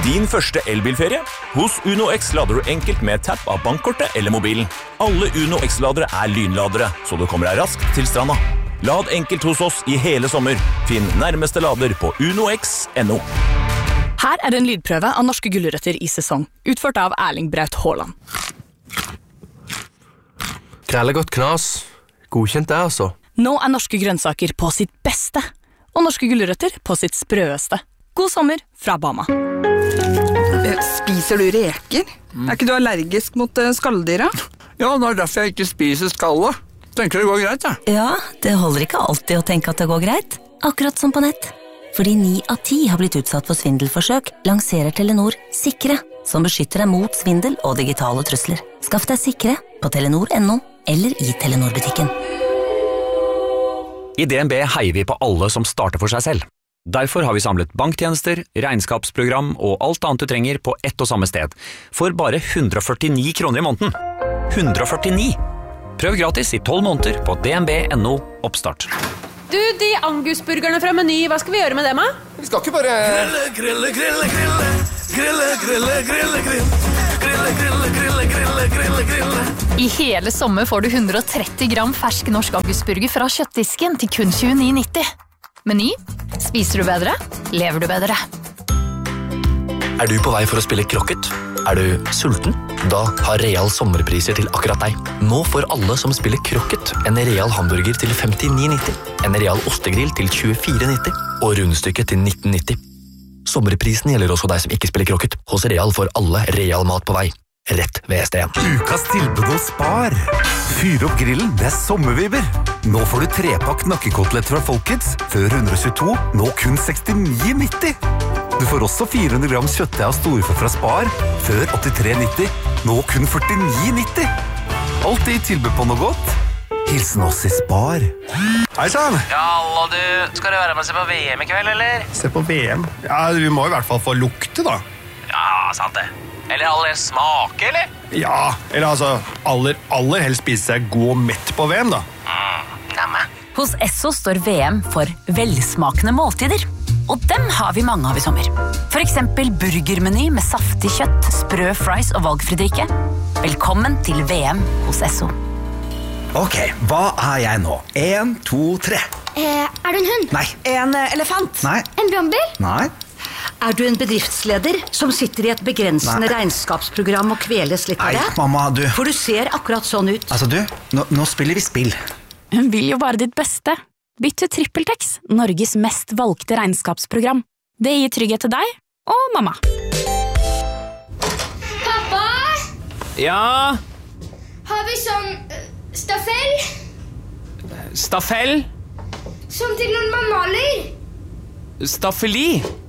Din første elbilferie? Hos Uno X lader du enkelt med tapp av bankkortet eller mobilen. Alle Uno X-ladere lynladere, så du kommer deg raskt til stranda. Lad enkelt hos oss i hele sommer. Finn nærmeste lader på unox.no. Her en lydprøve av norske gulrøtter i sesong, utført av Erling Braut Haaland. Grelle godt knas. Godkjent det, altså. Nå norske grønnsaker på sitt beste, og norske gulrøtter på sitt sprøeste. God sommer fra Bama. Spiser du reker? Ikke du allergisk mot skalldyra? Ja, det derfor jeg ikke spiser skallet. Tenker det går greit, ja. Ja, det holder ikke alltid å tenke at det går greit. Akkurat som på nett. Fordi 9 av 10 har blitt utsatt for svindelforsøk, lanserer Telenor Sikre, som beskytter deg mot svindel og digitale trusler. Skaff deg Sikre på telenor.no eller i Telenor-butikken. I DNB heier vi på alle som starter for seg selv. Derfor har vi samlet banktjenester, regnskapsprogram og alt annet du trenger på ett og samme sted, for bare 149 kroner i måneden. 149! Prøv gratis i 12 måneder på dnb.no oppstart. Du, de angusburgerne fra Meny, hva skal vi gjøre med dem, da? Vi skal ikke bare... I hele sommer får du 130 gram fersk norsk angusburger fra kjøttdisken til kun 29,90. Meny. Spiser du bedre? Lever du bedre? Du på vei for å spille krokket? Du sulten? Da har Real sommerpriser til akkurat deg. Nå får alle som spiller krokket en Real hamburger til 59,90, en Real ostegrill til 24,90 og rundstykke til 19,90. Sommerprisen gjelder også deg som ikke spiller krokket. Hos Real får alle Real mat på vei. Rett ved STM. Ukas tilbud hos Spar. Fyr opp grillen, det sommerviber. Nå får du 3-pakk nakkekoteletter fra Folkets, før 122, nå kun 69,90. Du får også 400 gram kjøttdeig og storfe fra Spar, før 83,90, nå kun 49,90. Alltid tilbud på noe godt. Hilsen oss i Spar. Hei sann! Ja, hallo du. Skal du være med og se på VM i kveld, eller? Se på VM? Ja, vi må i hvert fall få lukte, da. Ja, sant det. Eller aller smake, eller? Ja, eller altså, aller helst spise seg god og mett på VM, da. Hos Esso står VM for velsmakende måltider. Og dem har vi mange av i sommer. For eksempel burgermeny med saftig kjøtt, sprø fries og valgfri drikke. Velkommen til VM hos Esso. Ok, hva jeg nå? 1, 2, 3. Du en hund? Nei. En elefant? Nei. En brannbil? Nei. Du en bedriftsleder som sitter i et begrensende regnskapsprogram og kveles litt av det? Nei, mamma, du. For du ser akkurat sånn ut. Altså du, nå spiller vi spill. Hun vil jo bare ditt beste. Bytt til TrippelTex, Norges mest valgte regnskapsprogram. Det gir trygghet til deg og mamma. Pappa? Ja? Har vi sånn stafell? Stafell? Som til når man maler? Staffeli?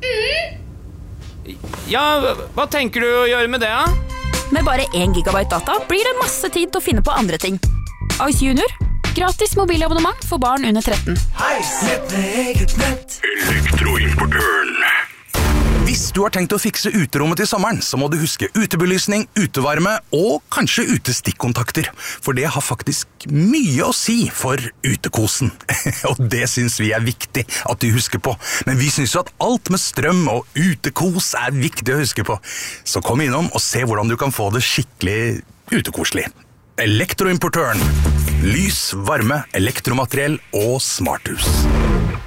Ja, hva tenker du å gjøre med det, da? Med bare 1 gigabyte data blir det masse tid til å finne på andre ting. Ice Junior, gratis mobilabonnement for barn under 13. Hei, sett med eget nett. Elektroimportøren. Hvis du har tenkt å fikse uterommet til sommeren, så må du huske utebelysning, utevarme og kanskje utestikkontakter. For det har faktisk mye å si for utekosen. Og det synes vi viktig at du husker på. Men vi synes at alt med strøm og utekos viktig å huske på. Så kom innom og se hvordan du kan få det skikkelig utekoselig. Elektroimportøren. Lys, varme, elektromateriell og smarthus.